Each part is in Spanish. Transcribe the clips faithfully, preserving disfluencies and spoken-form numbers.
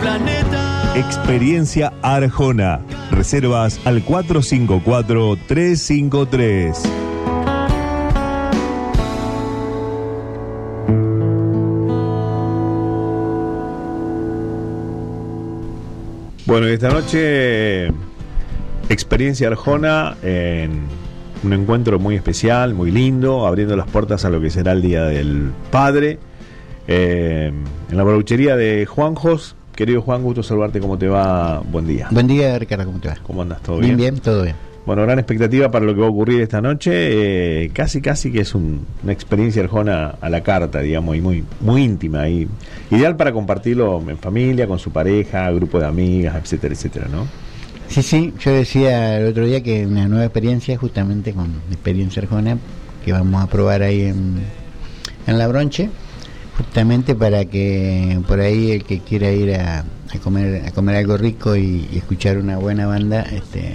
planeta. Experiencia Arjona. Reservas al cuatro cinco cuatro, tres cinco tres. Bueno, esta noche Experiencia Arjona en un encuentro muy especial, muy lindo, abriendo las puertas a lo que será el Día del Padre, eh, en la baruchería de Juanjos. Querido Juan, gusto saludarte, ¿cómo te va? Buen día. Buen día, Ricardo, ¿cómo te va? ¿Cómo andas? ¿Todo bien? bien? Bien, todo bien. Bueno, gran expectativa para lo que va a ocurrir esta noche, eh, casi casi que es un, una experiencia Arjona a la carta, digamos, y muy, muy íntima, y ideal para compartirlo en familia, con su pareja, grupo de amigas, etcétera, etcétera, ¿no? Sí, sí, yo decía el otro día que una nueva experiencia, justamente con Experiencia Arjona, que vamos a probar ahí en, en La Bronche, justamente para que por ahí el que quiera ir a, a comer a comer algo rico y, y escuchar una buena banda, este,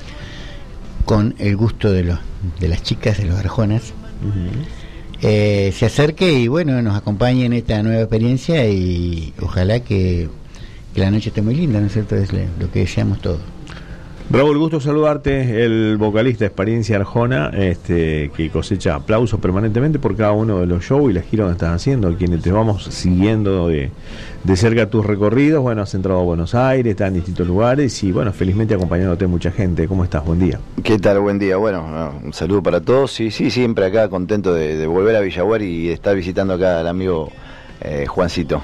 con el gusto de los de las chicas, de los arjonas, uh-huh. eh, se acerque y bueno, nos acompañe en esta nueva experiencia, y ojalá que, que la noche esté muy linda, ¿no es cierto? Es lo que deseamos todos. Raúl, gusto saludarte, el vocalista de Experiencia Arjona, este, que cosecha aplausos permanentemente por cada uno de los shows y las giras que estás haciendo, quienes te vamos siguiendo de, de cerca tus recorridos. Bueno, has entrado a Buenos Aires, estás en distintos lugares y bueno, felizmente acompañándote mucha gente. ¿Cómo estás? Buen día. ¿Qué tal? Buen día. Bueno, un saludo para todos. Sí, sí, siempre acá contento de, de volver a Villaguar y de estar visitando acá al amigo eh, Juancito.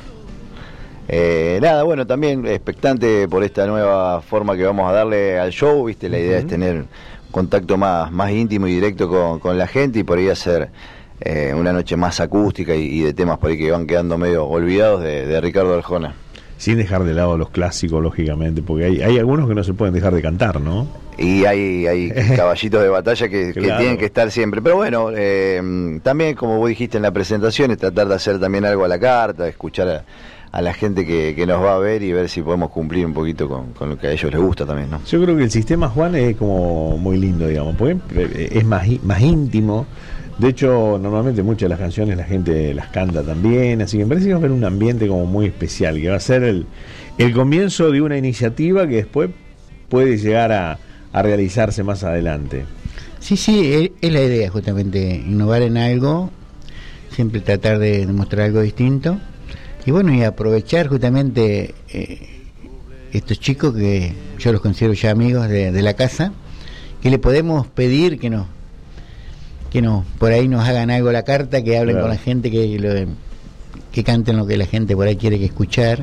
Eh, nada, bueno, también expectante por esta nueva forma que vamos a darle al show, viste, la idea uh-huh. es tener contacto más, más íntimo y directo con, con la gente, y por ahí hacer eh, una noche más acústica y, y de temas por ahí que van quedando medio olvidados de, de Ricardo Arjona. Sin dejar de lado los clásicos, lógicamente, porque hay, hay algunos que no se pueden dejar de cantar, ¿no? Y hay, hay caballitos de batalla que, claro. que tienen que estar siempre. Pero bueno, eh, también como vos dijiste en la presentación, es tratar de hacer también algo a la carta, escuchar a a la gente que, que nos va a ver y ver si podemos cumplir un poquito con, con lo que a ellos les gusta también, ¿no? Yo creo que el sistema, Juan, es como muy lindo, digamos, porque es más, más íntimo. De hecho, normalmente muchas de las canciones la gente las canta también, así que me parece que va a haber un ambiente como muy especial, que va a ser el, el comienzo de una iniciativa que después puede llegar a, a realizarse más adelante. Sí, sí, es, es la idea, justamente, innovar en algo, siempre tratar de mostrar algo distinto. Y bueno, y aprovechar justamente eh, estos chicos que yo los considero ya amigos de, de la casa, que le podemos pedir que nos, que nos por ahí nos hagan algo a la carta, que hablen claro. con la gente, que, lo, que canten lo que la gente por ahí quiere que escuchar,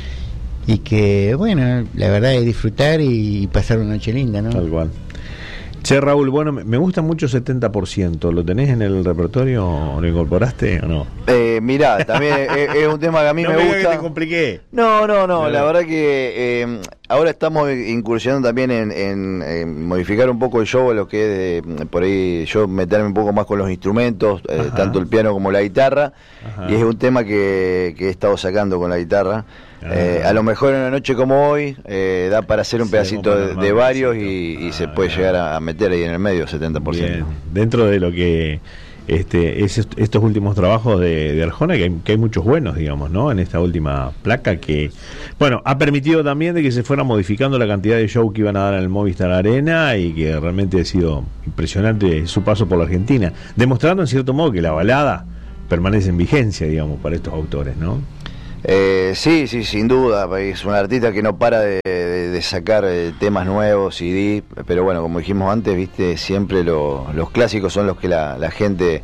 y que bueno, la verdad es disfrutar y pasar una noche linda, ¿no? Tal cual. Che, Raúl, bueno, me gusta mucho setenta por ciento. ¿Lo tenés en el repertorio o lo incorporaste o no? Eh, mirá, también es, es un tema que a mí no me, me gusta. Que te compliqué. No, no, no, la verdad que eh, ahora estamos incursionando también en, en, en modificar un poco el show, lo que es de, por ahí yo meterme un poco más con los instrumentos, eh, tanto el piano como la guitarra. Ajá. Y es un tema que, que he estado sacando con la guitarra. Eh, a lo mejor en una noche como hoy eh, da para hacer un sí, pedacito de, de varios y, y ah, se puede llegar a meter ahí en el medio setenta por ciento. Bien. Dentro de lo que este es estos últimos trabajos de, de Arjona, que hay, que hay muchos buenos, digamos, ¿no? En esta última placa que, bueno, ha permitido también de que se fuera modificando la cantidad de show que iban a dar en el Movistar Arena, y que realmente ha sido impresionante su paso por la Argentina, demostrando en cierto modo que la balada permanece en vigencia, digamos, para estos autores, ¿no? Eh, sí, sí, sin duda, es un artista que no para de, de, de sacar eh, temas nuevos, C D, pero bueno, como dijimos antes, viste, siempre lo, los clásicos son los que la, la gente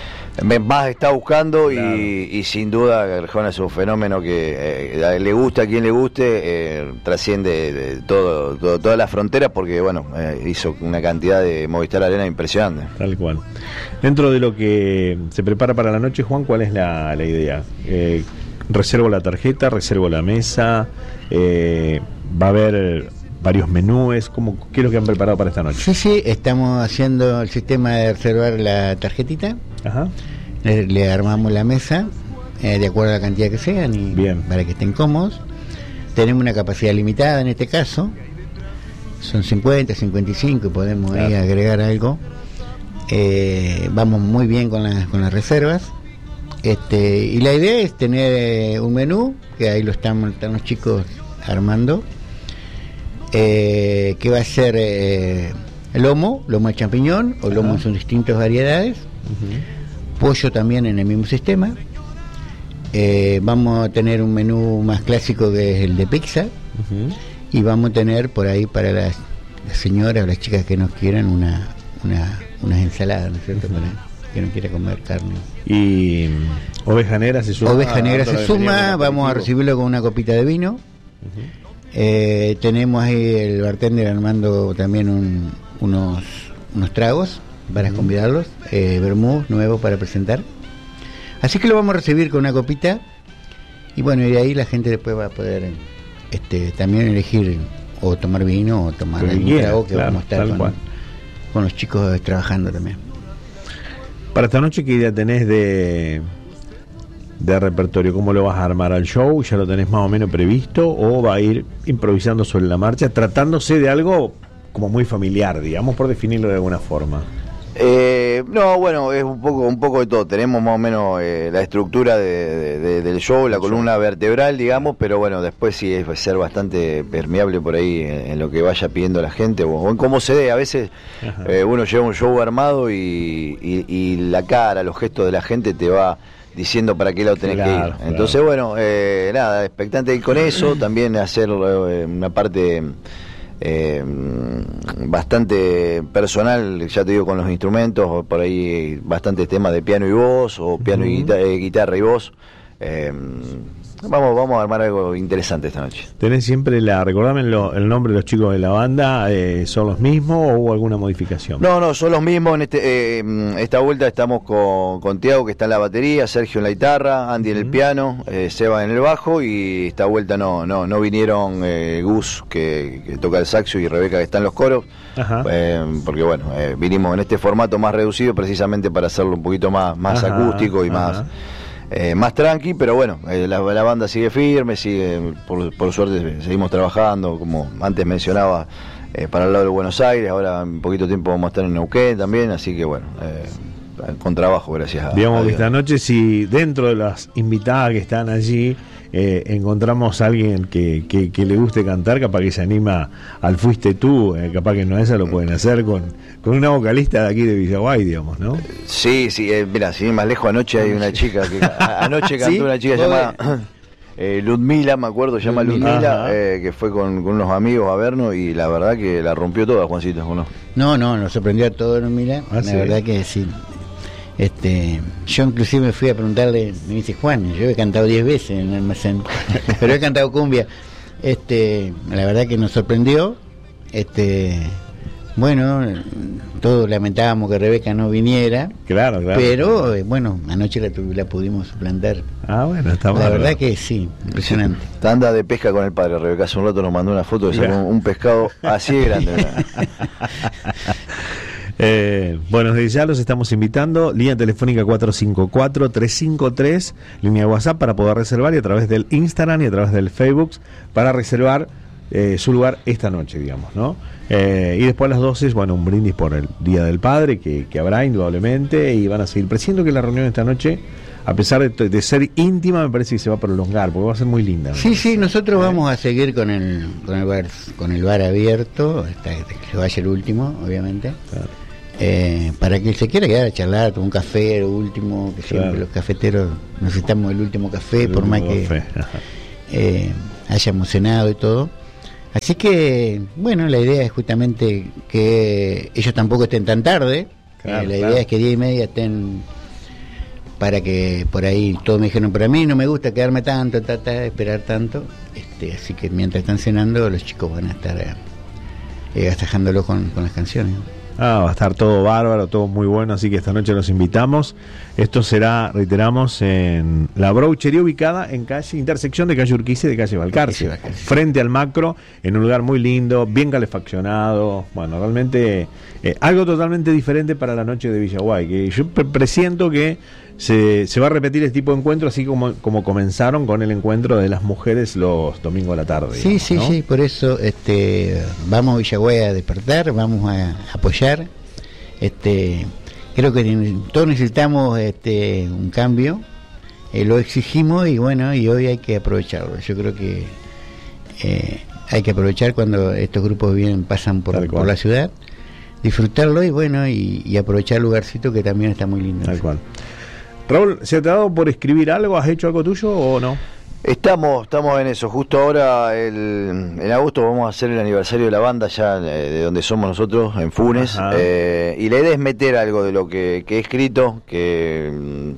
más está buscando. Claro. y, y sin duda Arjona es un fenómeno que eh, le gusta a quien le guste, eh, trasciende de todo, todo, todas las fronteras, porque bueno, eh, hizo una cantidad de Movistar Arena impresionante. Tal cual. Dentro de lo que se prepara para la noche, Juan, ¿cuál es la, la idea? Eh, reservo la tarjeta, reservo la mesa, eh, va a haber varios menúes, ¿cómo, ¿qué es lo que han preparado para esta noche? Sí, sí, estamos haciendo el sistema de reservar la tarjetita. Ajá. Le, le armamos la mesa eh, de acuerdo a la cantidad que sean, y bien, para que estén cómodos. Tenemos una capacidad limitada en este caso, son cincuenta, cincuenta y cinco, podemos claro. ahí agregar algo. Eh, vamos muy bien con, la, con las reservas. Este, y la idea es tener eh, un menú, que ahí lo están, están los chicos armando, eh, que va a ser eh, lomo, lomo de champiñón, o lomo en sus distintas variedades, uh-huh. pollo también en el mismo sistema. Eh, vamos a tener un menú más clásico que es el de pizza, uh-huh. y vamos a tener por ahí para las, las señoras o las chicas que nos quieran una, una, unas ensaladas, ¿no es cierto? Uh-huh. Para que no quiera comer carne. Y Oveja Negra se suma. Oveja Negra se suma, vamos a recibirlo con una copita de vino. Uh-huh. eh, tenemos ahí el bartender armando también un, unos unos tragos para uh-huh. convidarlos, eh, vermouth nuevo para presentar. Así que lo vamos a recibir con una copita y bueno, y de ahí la gente después va a poder este también elegir o tomar vino o tomar algún yeah, trago que claro, vamos a estar con, con los chicos trabajando también. Para esta noche, ¿qué idea tenés de, de repertorio? ¿Cómo lo vas a armar al show? ¿Ya lo tenés más o menos previsto? ¿O va a ir improvisando sobre la marcha, tratándose de algo como muy familiar, digamos, por definirlo de alguna forma? Eh, no, bueno, es un poco un poco de todo. Tenemos más o menos eh, la estructura de, de, de, del show, la columna vertebral, digamos, pero bueno, después sí es ser bastante permeable por ahí en, en lo que vaya pidiendo la gente o, o en cómo se dé. A veces eh, uno lleva un show armado y, y, y la cara, los gestos de la gente te va diciendo para qué lado tenés claro, que ir. Entonces, claro. bueno, eh, nada, expectante con eso, también hacer eh, una parte... Eh, bastante personal, ya te digo, con los instrumentos, por ahí bastantes temas de piano y voz, o piano uh-huh. y guitarra, eh, guitarra y voz. Eh, vamos, vamos a armar algo interesante esta noche. ¿Tenés siempre la, recordame lo, el nombre de los chicos de la banda, eh, son los mismos o hubo alguna modificación? No, no, son los mismos. En este, eh, esta vuelta estamos con, con Tiago, que está en la batería, Sergio en la guitarra, Andy en el uh-huh. piano, eh, Seba en el bajo, y esta vuelta no, no, no vinieron eh, Gus, que, que toca el saxo, y Rebeca, que está en los coros, eh, porque bueno, eh, vinimos en este formato más reducido precisamente para hacerlo un poquito más, más ajá, acústico y ajá. más... Eh, más tranqui, pero bueno, eh, la, la banda sigue firme, sigue, por, por suerte seguimos trabajando, como antes mencionaba, eh, para el lado de Buenos Aires. Ahora en poquito tiempo vamos a estar en Neuquén también, así que bueno, eh, con trabajo, gracias a digamos a que esta noche, si dentro de las invitadas que están allí eh, encontramos a alguien que, que, que le guste cantar, capaz que se anima al Fuiste Tú, eh, capaz que no esa lo pueden hacer con, con una vocalista de aquí de Villaguay, digamos, ¿no? Sí, sí, eh, mira, sin ir más lejos, anoche hay una chica que a, anoche cantó ¿sí? una chica llamada eh, Ludmila, me acuerdo, se llama Ludmila, eh, que fue con, con unos amigos a vernos y la verdad que la rompió toda, Juancito, ¿o no? No, no, nos sorprendió a todos, Ludmila, ah, la ¿sí? verdad que sí. Este, yo inclusive me fui a preguntarle, me dice Juan, yo he cantado diez veces en el almacén, pero he cantado cumbia. Este, la verdad que nos sorprendió. Este, bueno, todos lamentábamos que Rebeca no viniera, claro, claro, pero claro. Eh, bueno, anoche la, la pudimos suplantar. Ah, bueno, está la mal, verdad ¿no? que sí, impresionante. Sí, anda de pesca con el padre, Rebeca hace un rato nos mandó una foto de un, un pescado así de grande. Eh, bueno, desde ya los estamos invitando. Línea telefónica cuatro cinco cuatro, tres cinco tres, línea WhatsApp para poder reservar, y a través del Instagram y a través del Facebook para reservar eh, su lugar esta noche, digamos, ¿no? Eh, y después a las doce, bueno, un brindis por el Día del Padre que, que habrá indudablemente, y van a seguir. Presiento que la reunión esta noche, a pesar de, de ser íntima, me parece que se va a prolongar porque va a ser muy linda. Sí, ¿no? sí, nosotros eh. vamos a seguir con el con el bar, con el bar abierto hasta que se vaya el último, obviamente. Claro. Eh, para que se quiera quedar a charlar, tomar un café, el último, que siempre claro. los cafeteros necesitamos el último café, el por último más que eh, hayamos cenado y todo. Así que, bueno, la idea es justamente que ellos tampoco estén tan tarde. Claro, eh, la claro. idea es que diez y media estén, para que por ahí todos me dijeron, pero a mí no me gusta quedarme tanto, tata, esperar tanto. Este, así que mientras están cenando, los chicos van a estar eh, agasajándolo con, con las canciones. Ah, va a estar todo bárbaro, todo muy bueno, así que esta noche los invitamos. Esto será, reiteramos, en la Brouchería, ubicada en calle intersección de calle Urquiza y de calle Balcarce, frente al Macro, en un lugar muy lindo, bien calefaccionado. Bueno, realmente eh, algo totalmente diferente para la noche de Villaguay, que yo pre- presiento que se, se va a repetir este tipo de encuentro, así como, como comenzaron con el encuentro de las mujeres los domingos a la tarde. Sí, digamos, sí, ¿no? sí, por eso este, vamos a Villaguay a despertar, vamos a apoyar. Este, creo que todos necesitamos este, un cambio, eh, lo exigimos y bueno, y hoy hay que aprovecharlo. Yo creo que eh, hay que aprovechar cuando estos grupos vienen, pasan por, por la ciudad, disfrutarlo y bueno, y, y aprovechar el lugarcito que también está muy lindo. Tal cual. Raúl, ¿se te ha dado por escribir algo? ¿Has hecho algo tuyo o no? Estamos, estamos en eso. Justo ahora, el, en agosto, vamos a hacer el aniversario de la banda ya eh, de donde somos nosotros, en Funes. Eh, y la idea es meter algo de lo que, que he escrito, que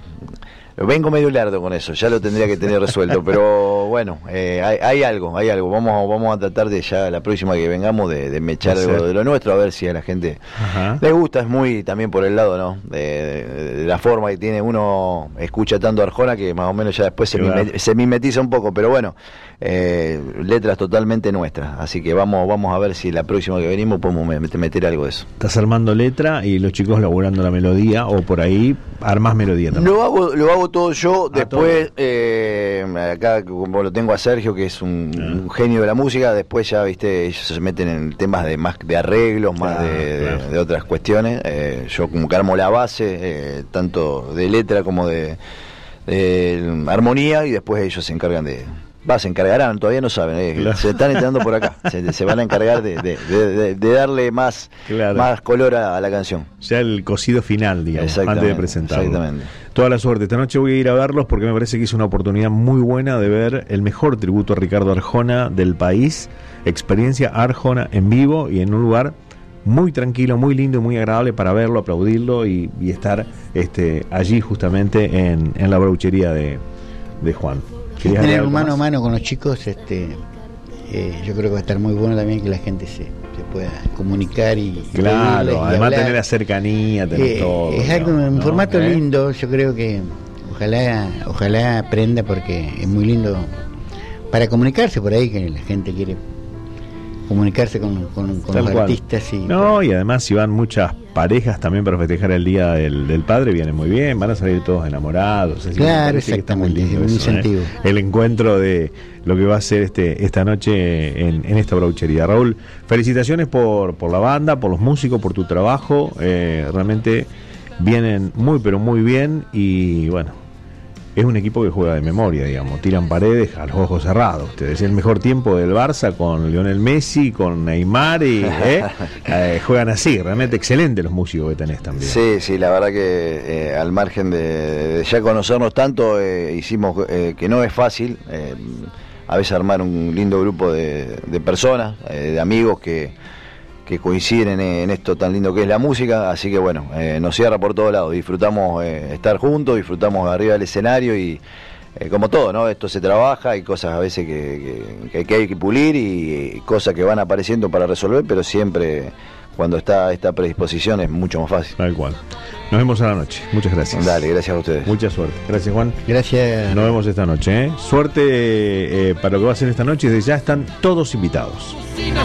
mm, vengo medio lardo con eso, ya lo tendría que tener resuelto. Pero bueno, eh, hay, hay algo, hay algo. Vamos, vamos a tratar de ya la próxima que vengamos de, de mechar algo de lo nuestro, a ver si a la gente Ajá. le gusta. Es muy también por el lado, ¿no? De, de, de la forma que tiene uno, escucha tanto Arjona que más o menos ya después se, mime, se mimetiza un poco, pero bueno, eh, letras totalmente nuestras. Así que vamos, vamos a ver si la próxima que venimos podemos meter, meter algo de eso. Estás armando letra y los chicos laburando la melodía, o por ahí armás melodía también. Lo hago, lo hago todo yo. Ah, después, todo. Eh, acá como lo tengo a Sergio, que es un, ah. un genio de la música, después ya, viste, ellos se meten en temas de más de arreglos, más claro, de, claro. de, de otras cuestiones. Eh, yo como que armo la base, eh, tanto de letra como de, de armonía, y después ellos se encargan de... Va, se encargarán, todavía no saben, eh, claro. se están entrando por acá, se, se van a encargar de, de, de, de darle más, claro. más color a, a la canción. Ya el cosido final, digamos, antes de presentarlo. Exactamente. Toda la suerte. Esta noche voy a ir a verlos porque me parece que es una oportunidad muy buena de ver el mejor tributo a Ricardo Arjona del país, experiencia Arjona en vivo y en un lugar muy tranquilo, muy lindo y muy agradable para verlo, aplaudirlo y, y estar este, allí justamente en, en la brauchería de, de Juan. Tener un mano a mano con los chicos, este, eh, yo creo que va a estar muy bueno también que la gente se, se pueda comunicar y claro, y además hablar. Tener la cercanía, tener eh, todo. Es algo en ¿no? formato ¿Eh? lindo, yo creo que ojalá, ojalá aprenda porque es muy lindo para comunicarse por ahí, que la gente quiere comunicarse con, con, con los cual. artistas y no, y además si van muchas parejas también para festejar el día del, del padre, viene muy bien, van a salir todos enamorados, así claro, exactamente, es un incentivo, ¿eh? El encuentro de lo que va a ser este esta noche en, en esta brauchería. Raúl, felicitaciones por, por la banda, por los músicos, por tu trabajo, eh, realmente vienen muy pero muy bien y bueno, es un equipo que juega de memoria, digamos, tiran paredes a los ojos cerrados. Ustedes, el mejor tiempo del Barça con Lionel Messi, con Neymar, y ¿eh? eh, juegan así, realmente excelentes los músicos que tenés también. Sí, sí, la verdad que eh, al margen de, de ya conocernos tanto, eh, hicimos eh, que no es fácil, eh, a veces armar un lindo grupo de, de personas, eh, de amigos que... que coinciden en, en esto tan lindo que es la música, así que bueno, eh, nos cierra por todos lados, disfrutamos eh, estar juntos, disfrutamos arriba del escenario y eh, como todo, ¿no? Esto se trabaja, hay cosas a veces que, que, que hay que pulir y, y cosas que van apareciendo para resolver, pero siempre cuando está esta predisposición es mucho más fácil. Tal cual. Nos vemos a la noche. Muchas gracias. Dale, gracias a ustedes. Mucha suerte. Gracias, Juan. Gracias. Nos vemos esta noche. ¿eh? Suerte eh, para lo que va a ser esta noche. Desde ya están todos invitados.